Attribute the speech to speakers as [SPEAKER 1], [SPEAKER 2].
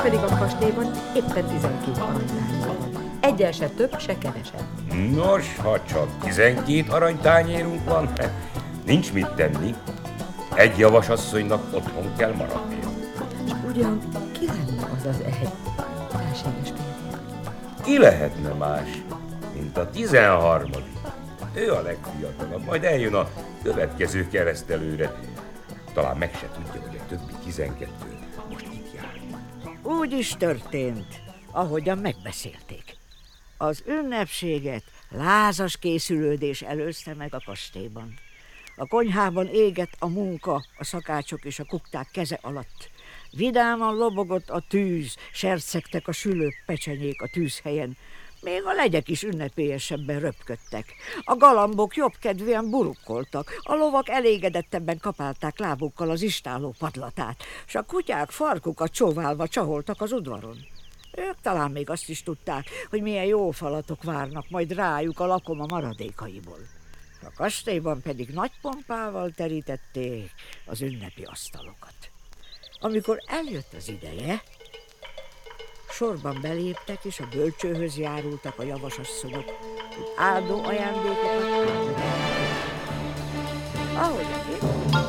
[SPEAKER 1] pedig a kastélyban éppen 12 aranytányér van. Egyel se több, se kevesebb.
[SPEAKER 2] Nos, ha csak 12 aranytányérunk van, nincs mit tenni. Egy javasasszonynak otthon kell maradnia.
[SPEAKER 1] És ugyan ki lenne az az egy felséges férje?
[SPEAKER 2] Ki lehetne más, mint a 13. Ő a legfiatalabb, majd eljön a következő keresztelőre. Talán meg se tudja, hogy a többi 12 most itt jár.
[SPEAKER 3] Úgy is történt, ahogyan megbeszélték. Az ünnepséget lázas készülődés előzte meg a kastélyban. A konyhában égett a munka, a szakácsok és a kukták keze alatt. Vidáman lobogott a tűz, sercegtek a sülők, pecsenyék a tűzhelyen. Még a legyek is ünnepélyesebben röpködtek. A galambok jobbkedvűen burukkoltak, a lovak elégedettebben kapálták lábukkal az istálló padlatát, s a kutyák farkukat csóválva csaholtak az udvaron. Ők talán még azt is tudták, hogy milyen jó falatok várnak majd rájuk a lakoma maradékaiból. A kastélyban pedig nagy pompával terítették az ünnepi asztalokat. Amikor eljött az ideje, sorban beléptek, és a bölcsőhöz járultak a javasasszonyok, hogy áldó ajándékokat átadják. Ahogy